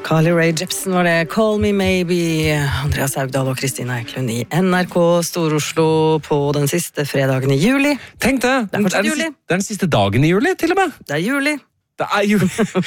Carly Rae Jepsen var det. Call Me Maybe. Andreas Haugdal og Kristina Eklund i NRK Stor-Oslo på den siste fredagen i juli. Tenk det! Det er fortsatt juli. Det er den siste dagen i juli, til og med. Det er juli. Det er juli.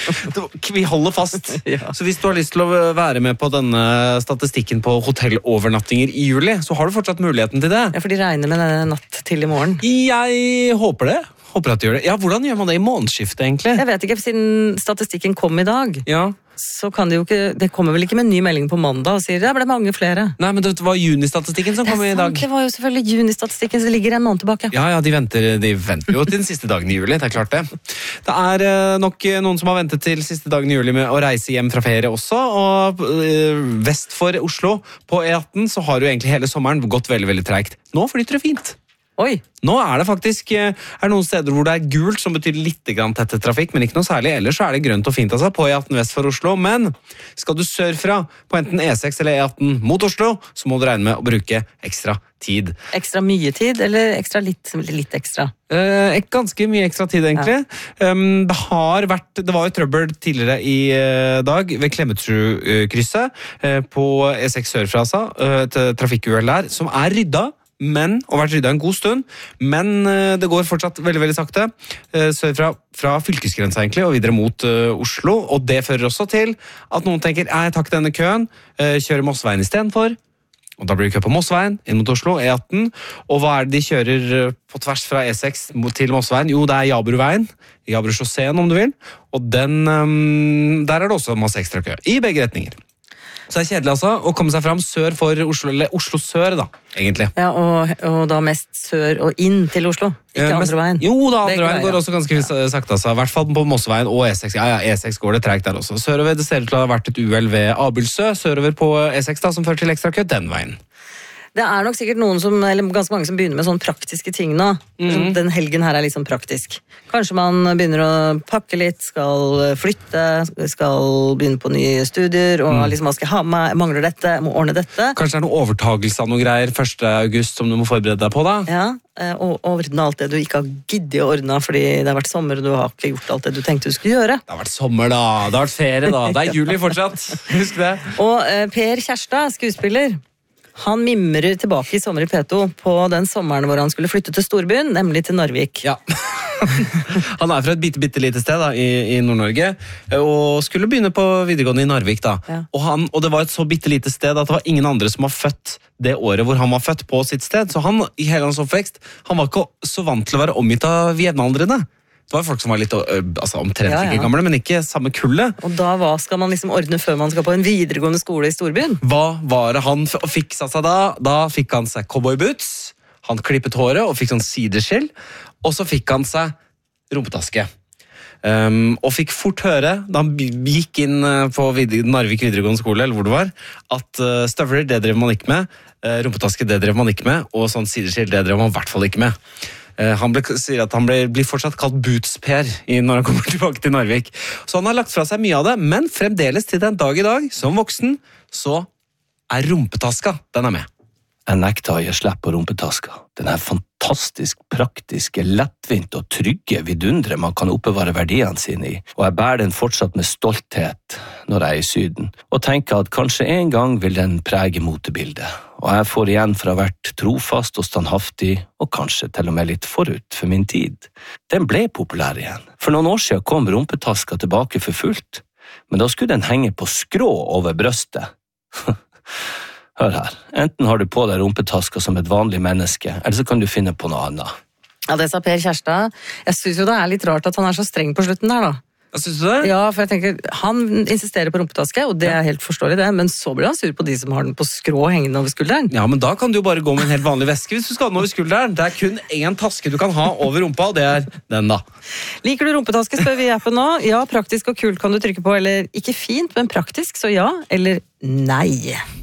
Vi holder fast. Ja. Så hvis du har lyst til å være med på denne statistikken på hotellovernattinger i juli, så har du fortsatt muligheten til det. Ja, for de regner med denne natt til i morgen. Jeg håper det. Håper at de gjør det. Ja, hvordan gjør man det i månedsskiftet, egentlig? Jeg vet ikke, siden statistikken kom i dag, Ja. så kan det jo ikke, det kommer vel ikke med en ny melding på mandag og sier det ble mange flere. Nei, men det var junistatistikken som kom i dag. Det var jo selvfølgelig junistatistikken, så det ligger en måned tilbake. Ja, de venter jo til den siste dagen i juli, det er klart det. Det er nok noen som har ventet til siste dagen i juli med å reise hjem fra ferie også, og vest for Oslo på E18 så har jo egentlig hele sommeren gått veldig, veldig tregt. Nå flytter det fint. Oi! Nå er det faktisk noen steder hvor det er gult, som betyr litt grann tette trafikk, men ikke noe særlig. Ellers så er det grønt og fint altså, på E18 vest for Oslo. Men skal du sørfra på enten E6 eller E18 mot Oslo, så må du regne med å bruke ekstra tid. Ekstra mye tid, eller ekstra litt ekstra? Ganske mye ekstra tid, egentlig. Ja. Det var jo trøbbel tidligere i dag ved Klemetsrud-krysset på E6 sørfra, altså, et trafikkuhell der, som er rydda. Og vært rydda en god stund, men det går fortsatt veldig, veldig sakte sørfra fra fylkesgrensa egentlig, og videre mot Oslo, og det fører også til at noen tenker, jeg tar ikke denne køen, kjører Mossveien i stedet for, og da blir det kø på Mossveien, inn mot Oslo, E18, og hva er det de kjører på tvers fra E6 til Mossveien? Jo, det er Jabruveien, Jabru-sjåseen om du vil, og der er det også masse ekstra kø, i begge retninger. Så det er kjedelig altså, å komme seg frem sør for Oslo, eller Oslo sør da, egentlig. Ja, og da mest sør og inn til Oslo, ikke andre veien. Jo, da andre veien går også ganske sakte, altså. I hvert fall på Mossveien og E6. Ja, E6 går det tregt der også. Sørover, det ser ut til å ha vært et uhell ved Abelsø, sørover på E6 da, som fører til ekstra kø den veien. Det er nok sikkert eller ganske mange som begynner med sånne praktiske ting nå. Den helgen her er litt sånn praktisk. Kanskje man begynner å pakke litt, skal flytte, skal begynne på nye studier, og liksom man skal ha med, mangler dette, må ordne dette. Kanskje det er noe overtagelse av noe greier 1. august som du må forberede deg på da? Ja, og ordne alt det du ikke har giddet å ordne, fordi det har vært sommer, og du har ikke gjort alt det du tenkte du skulle gjøre. Det har vært sommer da, det har vært ferie da, det er juli fortsatt, husk det. Og Per Kjærstad, skuespiller, han mimrer tilbake i sommer i P2 på den sommeren hvor han skulle flytte til Storbyen, nemlig til Narvik. Ja. Han er fra et bitte lite sted da, i Nord-Norge, og skulle begynne på videregående i Narvik da. Ja. Og det var et så bitte lite sted at det var ingen andre som var født det året hvor han var født på sitt sted. Så han, i hele hans oppvekst, han var ikke så vant til å være omgitt av jevnaldrende. Det var folk som var litt omtrent ikke gamle, men ikke samme kullet. Og da hva skal man liksom ordne før man skal på en videregående skole i Storbyen? Hva var det han fiksa seg da? Da fikk han seg cowboyboots, han klippet håret og fikk sånn sideskill, og så fikk han seg rumpetaske. Og fikk fort høre, da han gikk inn på Narvik videregående skole, eller hvor det var, at støvler, det drev man ikke med, rumpetaske, det drev man ikke med, og sånn sideskill, det drev man i hvert fall ikke med. Han sier at han blir fortsatt kalt Boots-Per når han kommer tilbake til Narvik. Så han har lagt fra seg mye av det, men fremdeles til den dag i dag, som voksen, så er rumpetaska, den er med. Jeg nekter å gi slipp på rumpetaska. Den er fantastisk praktiske, lettvint og trygge vidundre man kan oppbevare verdiene sine i, og jeg bærer den fortsatt med stolthet når jeg er i Syden, og tenker at kanskje en gang vil den prege motebildet, og jeg får igjen for å ha vært trofast og standhaftig, og kanskje til og med litt forut for min tid. Den ble populær igjen. For noen år siden kom rumpetaska tilbake for fullt, men da skulle den henge på skrå over brøstet. Hør her, enten har du på deg rumpetaska som et vanlig menneske, eller så kan du finne på noe annet. Ja, det sa Per Kjærstad. Jeg synes jo det er litt rart at han er så streng på slutten der da. Synes du det? Ja, for jeg tenker, han insisterer på rumpetaske, og det er helt forståelig det, men så blir han sur på de som har den på skrå hengende over skulderen. Ja, men da kan du jo bare gå med en helt vanlig veske hvis du skal ha den over skulderen. Det er kun en taske du kan ha over rumpa, og det er den da. Liker du rumpetaske, spør vi i appen nå. Ja, praktisk og kult kan du trykke på, eller ikke fint, men praktisk, så ja, eller nei.